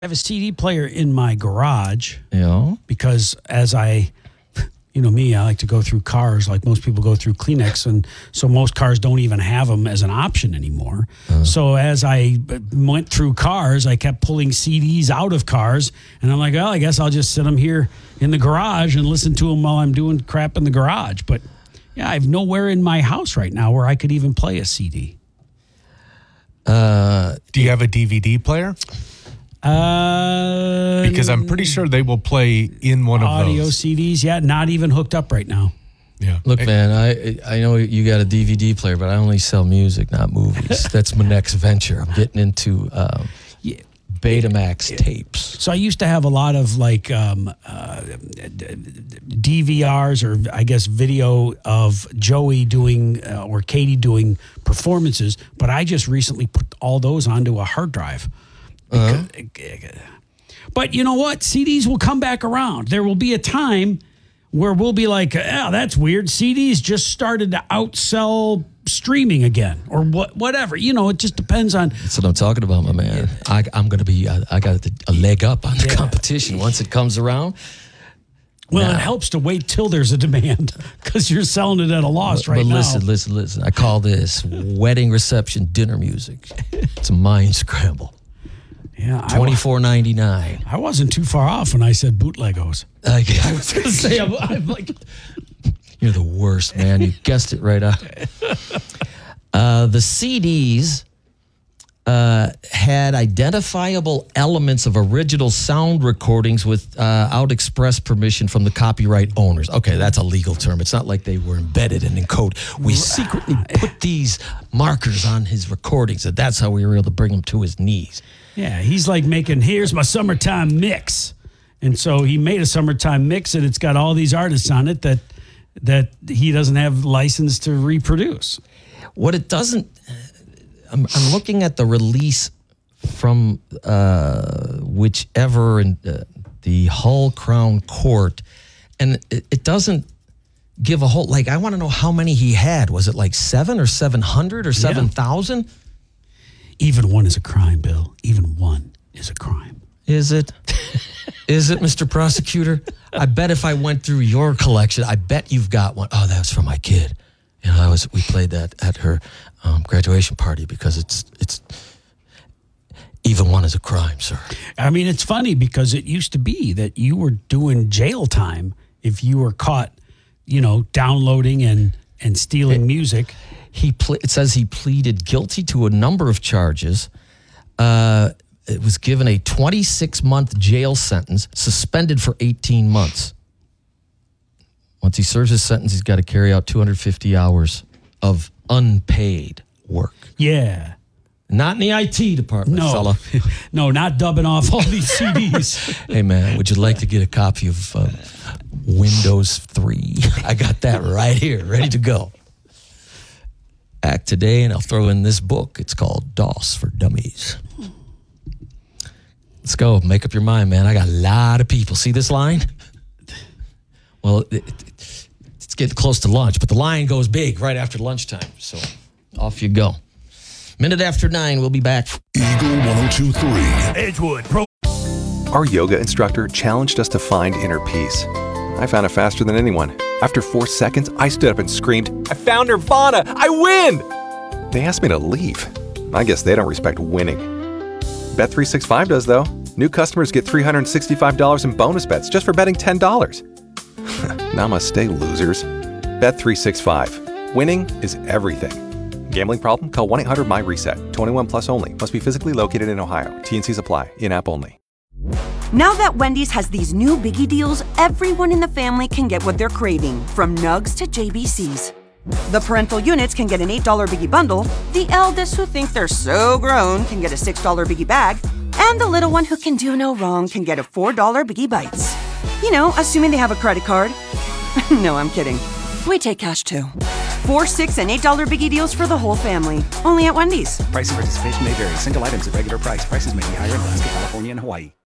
I have a CD player in my garage Yeah. because as I like to go through cars like most people go through Kleenex. And so most cars don't even have them as an option anymore. So as I went through cars, I kept pulling CDs out of cars. And I'm like, well, I guess I'll just sit them here in the garage and listen to them while I'm doing crap in the garage. But yeah, I have nowhere in my house right now where I could even play a CD. Do you have a DVD player? Because I'm pretty sure they will play in one of audio those. CDs, yeah, not even hooked up right now. Yeah. Look, man, I know you got a DVD player, but I only sell music, not movies. That's my next venture. I'm getting into Betamax tapes. So I used to have a lot of like DVRs or I guess video of Joey doing or Katie doing performances, but I just recently put all those onto a hard drive. But you know what? CDs will come back around. There will be a time where we'll be like, that's weird. CDs just started to outsell streaming again or whatever. You know, it just depends on. That's what I'm talking about, my man. I'm going to be, I got a leg up on the competition once it comes around. Well, it helps to wait till there's a demand because you're selling it at a loss right now. But listen. I call this wedding reception dinner music. It's a mind scramble. Yeah, $24.99. I wasn't too far off when I said bootlegos. I was going to say, I'm like, you're the worst, man. You guessed it right out. The CDs had identifiable elements of original sound recordings without express permission from the copyright owners. Okay, that's a legal term. It's not like they were embedded and in code. We secretly put these markers on his recordings, and that's how we were able to bring him to his knees. Yeah, he's like making, here's my summertime mix. And so he made a summertime mix, and it's got all these artists on it that he doesn't have license to reproduce. What it doesn't, I'm looking at the release from whichever in the Hull Crown Court, and it doesn't give a whole, like, I want to know how many he had. Was it like 7 or 700 or 7,000? Even one is a crime, Bill. Even one is a crime. Is it? Is it, Mr. Prosecutor? I bet if I went through your collection, I bet you've got one. Oh, that was for my kid. You know, we played that at her graduation party because it's even one is a crime, sir. I mean, it's funny because it used to be that you were doing jail time if you were caught, downloading and stealing music. It says he pleaded guilty to a number of charges. It was given a 26-month jail sentence, suspended for 18 months. Once he serves his sentence, he's got to carry out 250 hours of unpaid work. Yeah. Not in the IT department, fella. No, not dubbing off all these CDs. Hey, man, would you like to get a copy of Windows 3? I got that right here, ready to go. Act today, and I'll throw in this book. It's called DOS for Dummies. Let's go. Make up your mind, man. I got a lot of people. See this line? Well, it's getting close to lunch, but the line goes big right after lunchtime. So off you go. Minute after 9, we'll be back. Eagle 102.3. Edgewood. Our yoga instructor challenged us to find inner peace. I found it faster than anyone. After 4 seconds, I stood up and screamed, "I found Nirvana! I win!" They asked me to leave. I guess they don't respect winning. Bet365 does, though. New customers get $365 in bonus bets just for betting $10. Namaste, losers. Bet365. Winning is everything. Gambling problem? Call 1-800-MY-RESET. 21 plus only. Must be physically located in Ohio. T&Cs apply. In-app only. Now that Wendy's has these new biggie deals, everyone in the family can get what they're craving, from nugs to JBCs. The parental units can get an $8 biggie bundle, the eldest who think they're so grown can get a $6 biggie bag, and the little one who can do no wrong can get a $4 biggie bites. You know, assuming they have a credit card. No, I'm kidding. We take cash too. 4, $6, and $8 biggie deals for the whole family. Only at Wendy's. Price and participation may vary. Single items at regular price. Prices may be higher in Alaska, California, and Hawaii.